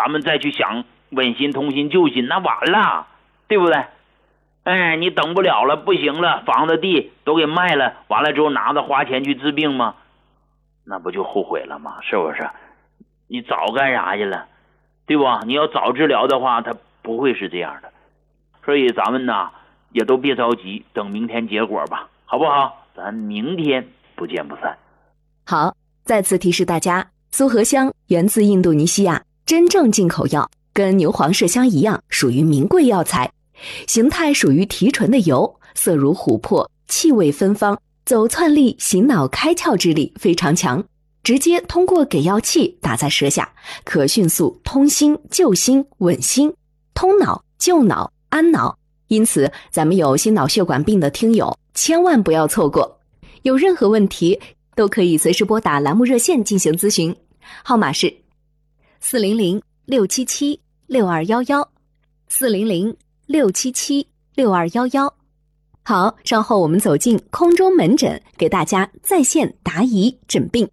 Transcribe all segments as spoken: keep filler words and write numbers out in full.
咱们再去想稳心、同心、救心，那晚了，对不对？哎，你等不了了，不行了，房子地都给卖了，完了之后拿着花钱去治病吗？那不就后悔了吗？是不是？你早干啥去了，对吧？你要早治疗的话，它不会是这样的。所以咱们呢也都别着急，等明天结果吧，好不好？咱明天不见不散。 好，再次提示大家，苏合香源自印度尼西亚，真正进口药，跟牛黄麝香一样，属于名贵药材，形态属于提纯的油，色如琥珀，气味芬芳，走窜力、醒脑开窍之力非常强，直接通过给药器打在舌下，可迅速通心、救心、稳心、通脑、救脑、安脑。因此咱们有心脑血管病的听友千万不要错过，有任何问题都可以随时拨打栏目热线进行咨询，号码是四零零六七七六二一一，四零零六七七六二一一。好，稍后我们走进空中门诊，给大家在线答疑诊病。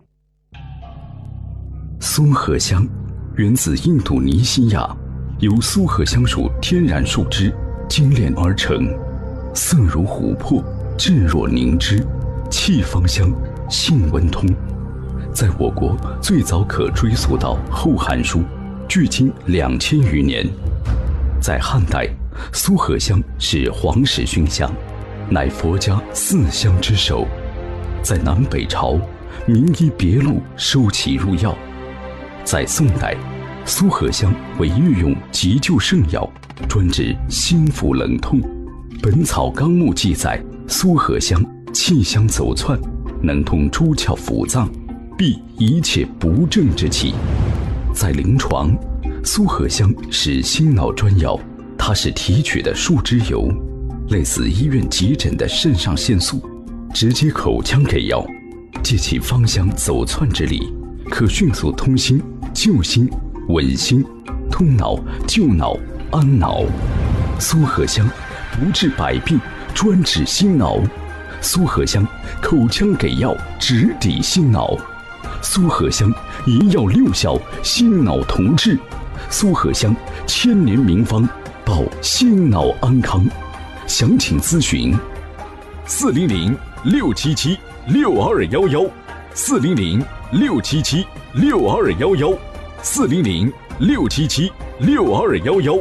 苏合香源自印度尼西亚，由苏合香属天然树枝精炼而成，色如琥珀，质若凝脂，气芳香，性温通。在我国最早可追溯到《后汉书》，距今两千余年。在汉代，苏合香是皇室熏香，乃佛家四香之首。在南北朝，名医别录收其入药。在宋代，苏合香为御用急救圣药，专治心腹冷痛。《本草纲目》记载，苏合香气香走窜，能通诸窍腑脏，避一切不正之气。在临床，苏合香是心脑专药，它是提取的树脂油，类似医院急诊的肾上腺素，直接口腔给药，借其芳香走窜之力，可迅速通心、救心、稳心、通脑、救脑、安脑。苏合香不治百病，专治心脑。苏合香口腔给药，直抵心脑。苏合香一药六效，心脑同治。苏合香千年名方，保心脑安康。详情咨询四零零六七七六二幺幺，四零零六七七六二幺幺，四零零六七七六二幺幺。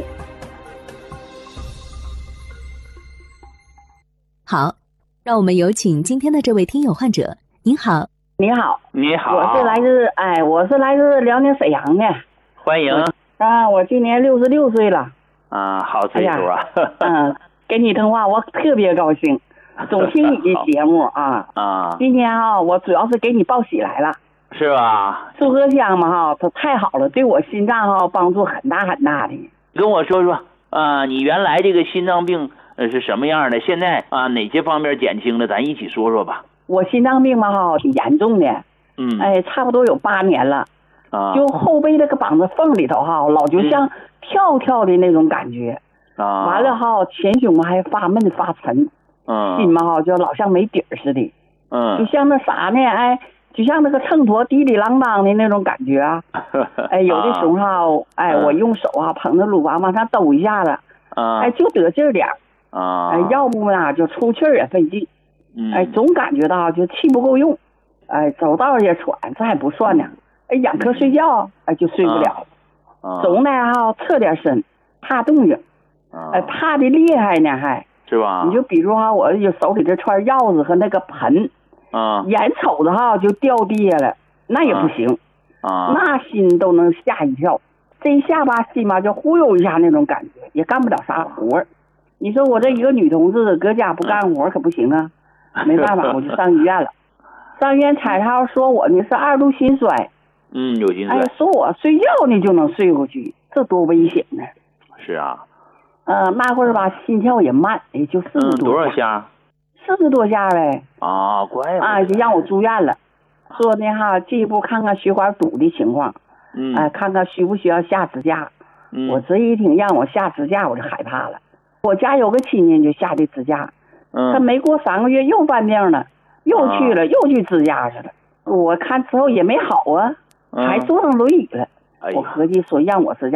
好，让我们有请今天的这位听友患者。您好。 你好。 你好。 我是来自哎，我是来自辽宁沈阳的。 欢迎。 啊，我今年六十六岁了。 啊，好岁数啊。 哎、嗯，跟你通话我特别高兴，总听你的节目啊。 啊。 今天啊，我主要是给你报喜来了。 是吧？ 苏合香嘛哈，它太好了，对我心脏哈帮助很大很大的。 跟我说说啊、呃，你原来这个心脏病呃是什么样的？现在啊、呃、哪些方面减轻了？咱一起说说吧。 我心脏病嘛哈挺严重的， 嗯， 哎，差不多有八年了。 啊， 就后背那个膀子缝里头哈，老就像跳跳的那种感觉。 啊， 完了哈，前胸嘛还发闷发沉。 嗯， 心嘛哈就老像没底儿似的。 嗯， 就像那啥呢？哎。就像那个秤砣滴里啷当的那种感觉啊，哎，有的时候哈，哎，我用手啊捧着乳房往上抖一下子， 啊， 哎，就得劲儿点儿， 啊， 哎，要不呢就出气儿也费劲， 嗯， 哎，总感觉到就气不够用，哎，走道也喘，这还不算呢，哎，眼科睡觉，哎，就睡不了， 啊， 总呢哈侧点身，怕动静，哎，怕的厉害呢还， 是吧？ 你就比如哈，我有手里这串钥匙和那个盆。 啊， 眼瞅着哈就掉地下了，那也不行， 啊， 那心都能吓一跳，这一下吧心嘛就忽悠一下那种感觉，也干不了啥活。你说我这一个女同志搁家不干活可不行啊，没办法我就上医院了，上医院彩超说我呢是二度心衰， 嗯，有心衰， 哎，说我睡觉呢就能睡过去，这多危险呢。 是啊， 呃，那会儿吧心跳也慢，也就四十多下， 多少下？ 四十多下呗。 啊，怪啊，就让我住院了，说呢哈，进一步看看血管堵的情况， 嗯， 哎、呃，看看需不需要下支架。 嗯， 我这一听让我下支架，我就害怕了。我家有个亲戚就下的支架， 嗯， 他没过三个月又犯病了，又去了，啊、又去支架去了。我看之后也没好啊，嗯、还坐上轮椅了。哎、我合计说让我支架。